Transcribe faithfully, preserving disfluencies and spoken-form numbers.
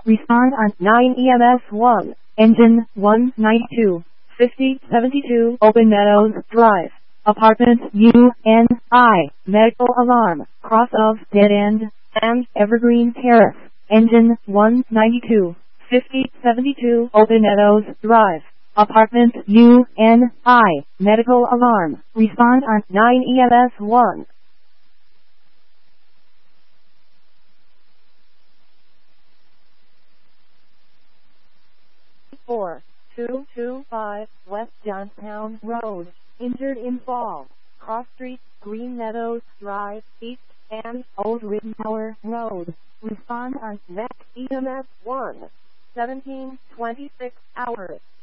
Respond on nine E M S one. Engine one ninety-two, fifty seventy-two Open Meadows Drive. Apartment U N I. Medical alarm. Cross of Dead End and Evergreen Terrace. Engine one ninety-two, fifty seventy-two Open Meadows Drive. Apartment U N I. Medical alarm. Respond on nine E M S one. four two two five West Johnstown Road. Injured in fall. Cross Street, Green Meadows Drive, East, and Old Riddenauer Road. Respond on next E M S one. seventeen twenty-six hours.